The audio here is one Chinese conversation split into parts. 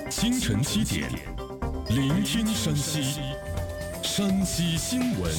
清晨7点，聆听山西，山西新闻。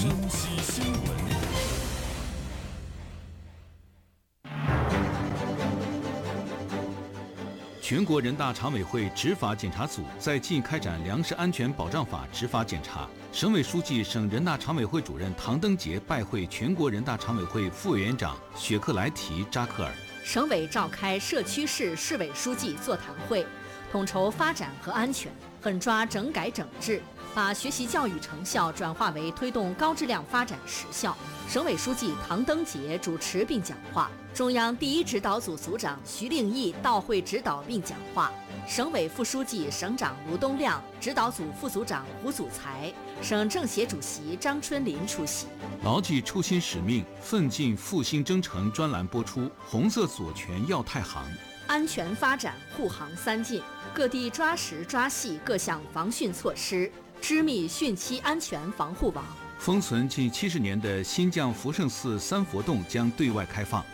全国人大常委会执法检查组在晋开展粮食安全保障法执法检查。省委书记、省人大常委会主任唐登杰拜会全国人大常委会副委员长雪克莱提扎克尔。 省委召开社区市市委书记座谈会，统筹发展和安全，狠抓整改整治，把学习教育成效转化为推动高质量发展实效。省委书记唐登杰主持并讲话，中央第一指导组组长徐令义到会指导并讲话，省委副书记、省长卢东亮、指导组副组长胡祖才、省政协主席张春林出席。 牢记初心使命，奋进复兴征程专栏播出，红色左权耀太行。 安全发展护航三进，各地抓实抓细各项防汛措施，织密汛期安全防护网。 封存近70年的新疆福圣寺三佛洞将对外开放。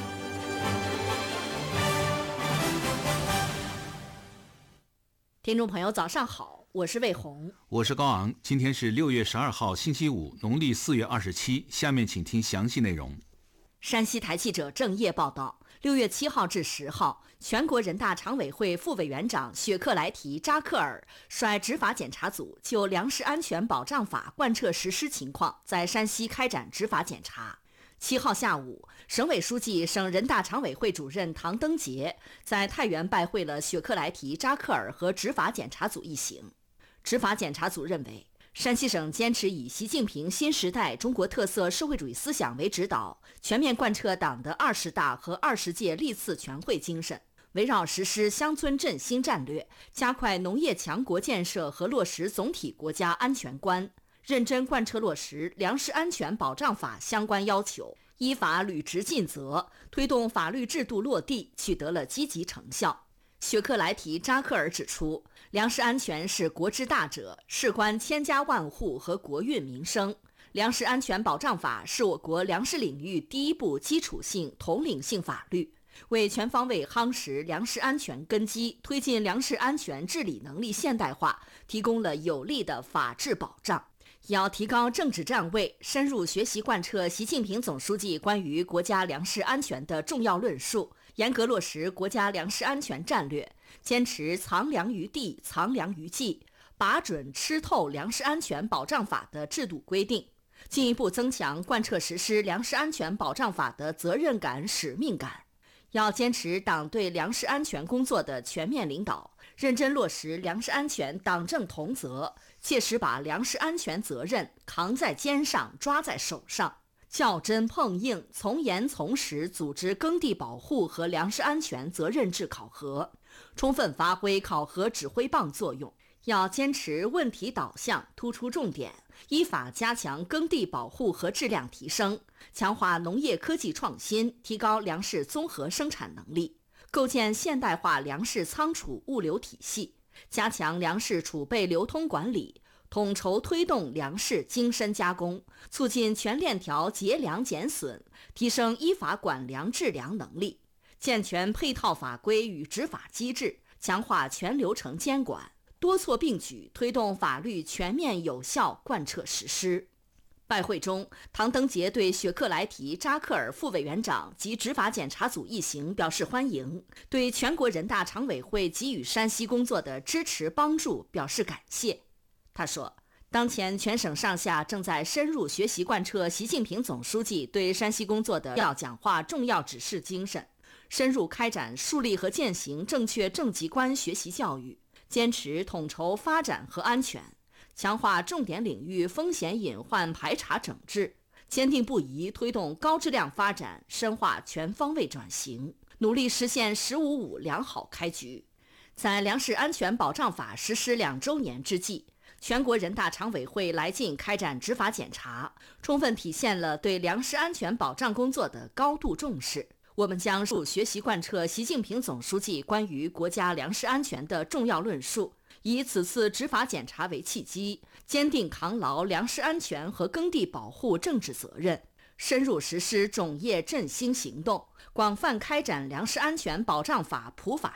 听众朋友早上好，我是魏红， 我是高昂。今天是6月12号星期五，农历4月27。下面请听详细内容。 山西台记者郑业报道，6月7号至10号，全国人大常委会副委员长雪克莱提扎克尔率执法检查组就粮食安全保障法贯彻实施情况在山西开展执法检查。7号下午，省委书记、省人大常委会主任唐登杰在太原拜会了雪克莱提扎克尔和执法检查组一行。执法检查组认为，山西省坚持以习近平新时代中国特色社会主义思想为指导，全面贯彻党的20大和20届历次全会精神，围绕实施乡村振兴战略，加快农业强国建设和落实总体国家安全观，认真贯彻落实粮食安全保障法相关要求，依法履职尽责，推动法律制度落地，取得了积极成效。雪克莱提扎克尔指出，粮食安全是国之大者，事关千家万户和国运民生。粮食安全保障法是我国粮食领域第一部基础性统领性法律，为全方位夯实粮食安全根基，推进粮食安全治理能力现代化，提供了有力的法治保障。要提高政治站位，深入学习贯彻习近平总书记关于国家粮食安全的重要论述，严格落实国家粮食安全战略，坚持藏粮于地、藏粮于技，把准吃透粮食安全保障法的制度规定，进一步增强贯彻实施粮食安全保障法的责任感、使命感。要坚持党对粮食安全工作的全面领导，认真落实粮食安全党政同责，切实把粮食安全责任扛在肩上、抓在手上，较真碰硬、从严从实组织耕地保护和粮食安全责任制考核，充分发挥考核指挥棒作用。要坚持问题导向、突出重点，依法加强耕地保护和质量提升，强化农业科技创新，提高粮食综合生产能力，构建现代化粮食仓储物流体系，加强粮食储备流通管理，统筹推动粮食精深加工，促进全链条节粮减损，提升依法管粮治粮能力，健全配套法规与执法机制，强化全流程监管，多措并举，推动法律全面有效贯彻实施。拜会中，唐登杰对雪克莱提扎克尔副委员长及执法检查组一行表示欢迎，对全国人大常委会给予山西工作的支持帮助表示感谢。他说，当前全省上下正在深入学习贯彻习近平总书记对山西工作的要讲话重要指示精神，深入开展树立和践行正确政绩观学习教育，坚持统筹发展和安全，强化重点领域风险隐患排查整治，坚定不移推动高质量发展，深化全方位转型，努力实现“15-5”良好开局。在粮食安全保障法实施2周年之际，全国人大常委会来晋开展执法检查，充分体现了对粮食安全保障工作的高度重视。我们将学习贯彻习近平总书记关于国家粮食安全的重要论述，以此次执法检查为契机，坚定扛牢粮食安全和耕地保护政治责任，深入实施种业振兴行动，广泛开展粮食安全保障法普法